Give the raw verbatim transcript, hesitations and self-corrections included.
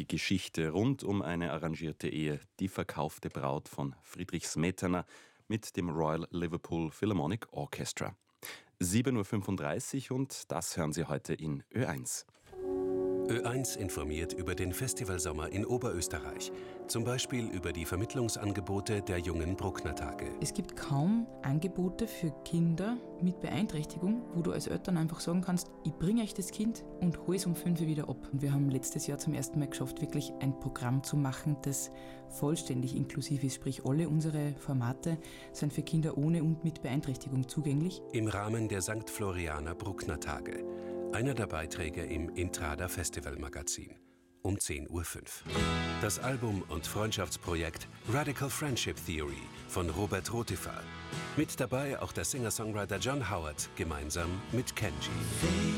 Die Geschichte rund um eine arrangierte Ehe, die verkaufte Braut von Friedrich Smetana mit dem Royal Liverpool Philharmonic Orchestra. sieben Uhr fünfunddreißig und das hören Sie heute in Ö eins. Ö eins informiert über den Festivalsommer in Oberösterreich. Zum Beispiel über die Vermittlungsangebote der jungen Bruckner-Tage. Es gibt kaum Angebote für Kinder mit Beeinträchtigung, wo du als Eltern einfach sagen kannst, ich bringe euch das Kind und hole es um fünf Uhr wieder ab. Und wir haben letztes Jahr zum ersten Mal geschafft, wirklich ein Programm zu machen, das vollständig inklusiv ist. Sprich, alle unsere Formate sind für Kinder ohne und mit Beeinträchtigung zugänglich. Im Rahmen der Sankt Florianer Bruckner-Tage. Einer der Beiträge im Intrada Festival Magazin. Um zehn Uhr fünf. Das Album und Freundschaftsprojekt Radical Friendship Theory von Robert Rotifer. Mit dabei auch der Singer-Songwriter John Howard gemeinsam mit Kenji.